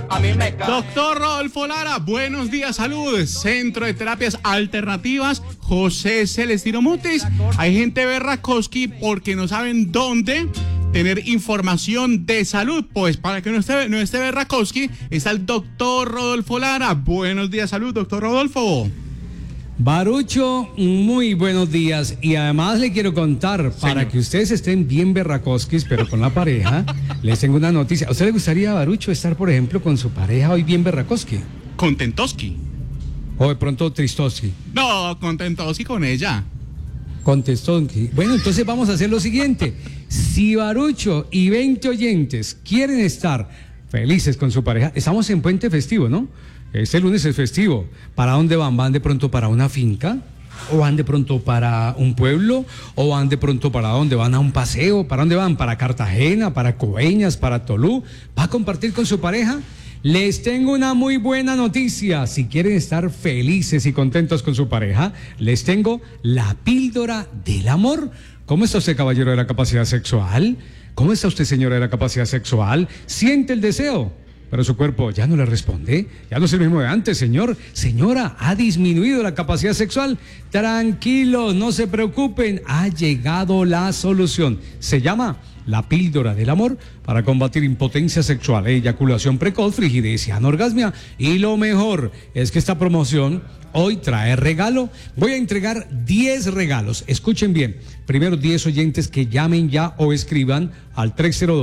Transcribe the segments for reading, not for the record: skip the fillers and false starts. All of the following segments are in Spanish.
a mí me cae. Doctor Rodolfo Lara, buenos días, salud. Centro de Terapias Alternativas, José Celestino Mutis. Hay gente berracoski porque no saben dónde tener información de salud. Pues para que no esté berracoski, está el doctor Rodolfo Lara. Buenos días, salud, doctor Rodolfo. Barucho, muy buenos días. Y además le quiero contar, para que ustedes estén bien berracoskis, pero con la pareja, les tengo una noticia. ¿A usted le gustaría, Barucho, estar, por ejemplo, con su pareja hoy bien berracoski? Contentoski. O de pronto tristoski. No, contentoski con ella. Contestonski. Bueno, entonces vamos a hacer lo siguiente. Si Barucho y 20 oyentes quieren estar felices con su pareja, estamos en puente festivo, ¿no? Este lunes es festivo. ¿Para dónde van? ¿Van de pronto para una finca? ¿O van de pronto para un pueblo? ¿O van de pronto para dónde? ¿Van a un paseo? ¿Para dónde van? ¿Para Cartagena? ¿Para Coveñas? ¿Para Tolú? ¿Va a compartir con su pareja? Les tengo una muy buena noticia. Si quieren estar felices y contentos con su pareja, les tengo la píldora del amor. ¿Cómo está usted, caballero de la capacidad sexual? ¿Cómo está usted, señora de la capacidad sexual? ¿Siente el deseo? Pero su cuerpo ya no le responde, ya no es el mismo de antes, señor. Señora, ¿ha disminuido la capacidad sexual? Tranquilos, no se preocupen, ha llegado la solución. Se llama la píldora del amor para combatir impotencia sexual, eyaculación precoz, frigidez y anorgasmia. Y lo mejor es que esta promoción hoy trae regalo. Voy a entregar 10 regalos. Escuchen bien. Primero 10 oyentes que llamen ya o escriban al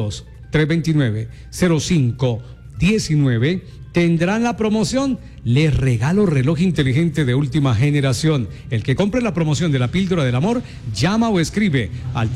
302-329-0519. Tendrán la promoción. Les regalo reloj inteligente de última generación. El que compre la promoción de la píldora del amor, llama o escribe al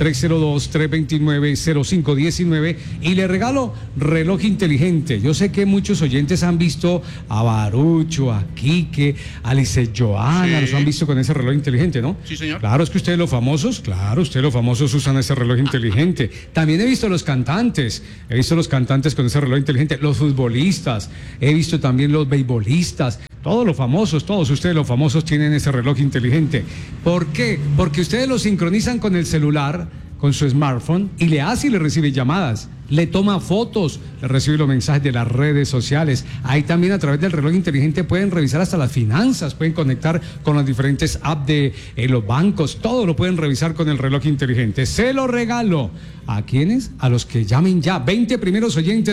302-329-0519 y le regalo reloj inteligente. Yo sé que muchos oyentes han visto a Barucho, a Quique, a Lice Joana, sí. Los han visto con ese reloj inteligente, ¿no? Sí, señor. Claro, es que ustedes los famosos usan ese reloj inteligente. También he visto los cantantes con ese reloj inteligente, los futbolistas, he visto también los beisbolistas. Todos los famosos, todos ustedes los famosos tienen ese reloj inteligente. ¿Por qué? Porque ustedes lo sincronizan con el celular, con su smartphone, y le hace y le recibe llamadas, le toma fotos, le recibe los mensajes de las redes sociales. Ahí también a través del reloj inteligente pueden revisar hasta las finanzas, pueden conectar con las diferentes apps de los bancos, todo lo pueden revisar con el reloj inteligente. Se lo regalo. ¿A quiénes? A los que llamen ya, 20 primeros oyentes